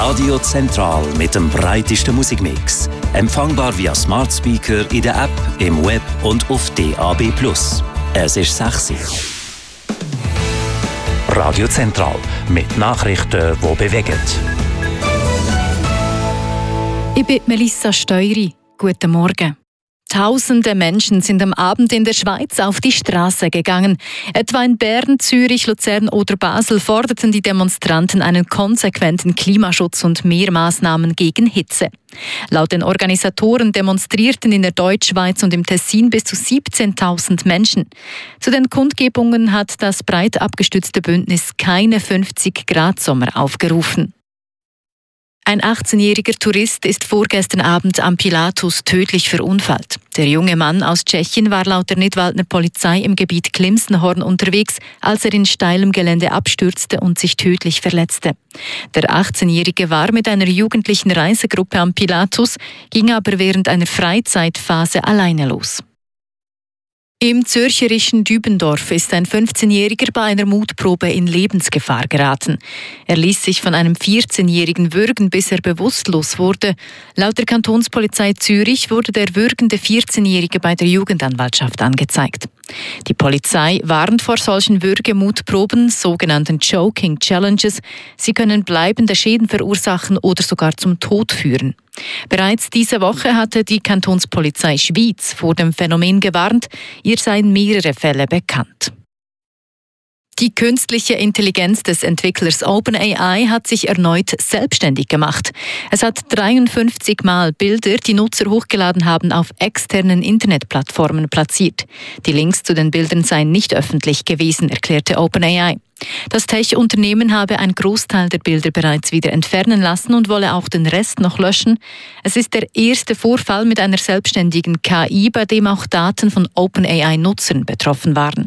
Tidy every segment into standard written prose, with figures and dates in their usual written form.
Radio Zentral mit dem breitesten Musikmix. Empfangbar via Smart Speaker in der App, im Web und auf DAB+. Es ist 6 Uhr. Radio Zentral mit Nachrichten, die bewegen. Ich bin Melissa Steury. Guten Morgen. Tausende Menschen sind am Abend in der Schweiz auf die Straße gegangen. Etwa in Bern, Zürich, Luzern oder Basel forderten die Demonstranten einen konsequenten Klimaschutz und mehr Maßnahmen gegen Hitze. Laut den Organisatoren demonstrierten in der Deutschschweiz und im Tessin bis zu 17.000 Menschen. Zu den Kundgebungen hat das breit abgestützte Bündnis keine 50-Grad-Sommer aufgerufen. Ein 18-jähriger Tourist ist vorgestern Abend am Pilatus tödlich verunfallt. Der junge Mann aus Tschechien war laut der Nidwaldner Polizei im Gebiet Klimsenhorn unterwegs, als er in steilem Gelände abstürzte und sich tödlich verletzte. Der 18-jährige war mit einer jugendlichen Reisegruppe am Pilatus, ging aber während einer Freizeitphase alleine los. Im zürcherischen Dübendorf ist ein 15-Jähriger bei einer Mutprobe in Lebensgefahr geraten. Er ließ sich von einem 14-Jährigen würgen, bis er bewusstlos wurde. Laut der Kantonspolizei Zürich wurde der würgende 14-Jährige bei der Jugendanwaltschaft angezeigt. Die Polizei warnt vor solchen Würgemutproben, sogenannten Choking Challenges. Sie können bleibende Schäden verursachen oder sogar zum Tod führen. Bereits diese Woche hatte die Kantonspolizei Schwyz vor dem Phänomen gewarnt. Ihr seien mehrere Fälle bekannt. Die künstliche Intelligenz des Entwicklers OpenAI hat sich erneut selbstständig gemacht. Es hat 53 Mal Bilder, die Nutzer hochgeladen haben, auf externen Internetplattformen platziert. Die Links zu den Bildern seien nicht öffentlich gewesen, erklärte OpenAI. Das Tech-Unternehmen habe einen Großteil der Bilder bereits wieder entfernen lassen und wolle auch den Rest noch löschen. Es ist der erste Vorfall mit einer selbstständigen KI, bei dem auch Daten von OpenAI-Nutzern betroffen waren.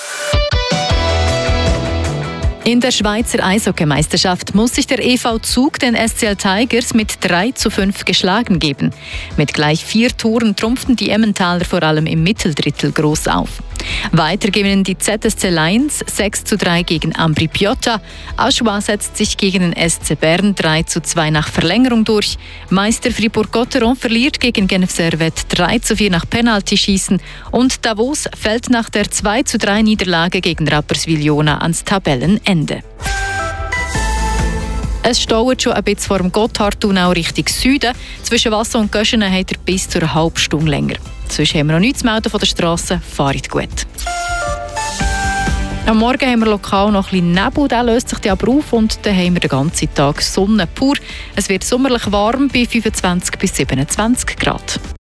In der Schweizer Eishockeymeisterschaft muss sich der EV Zug den SCL Tigers mit 3:5 geschlagen geben. Mit gleich 4 Toren trumpften die Emmentaler vor allem im Mitteldrittel groß auf. Weiter gewinnen die ZSC Lions 6:3 gegen Ambri Piotta. Aschua setzt sich gegen den SC Bern 3:2 nach Verlängerung durch. Meister Fribourg-Gotteron verliert gegen Genf Servette 3:4 nach Penaltyschießen. Und Davos fällt nach der 2:3 Niederlage gegen Rapperswil-Jona ans Tabellenende. Es staut schon ein bisschen vor dem Gotthardtunnel Richtung Süden. Zwischen Wasser und Göschenen hat er bis zu einer halben Stunde länger. Sonst haben wir noch nichts zu melden von der Strasse. Fahrt gut. Am Morgen haben wir lokal noch ein bisschen Nebel, der löst sich aber auf und dann haben wir den ganzen Tag Sonne pur. Es wird sommerlich warm bei 25 bis 27 Grad.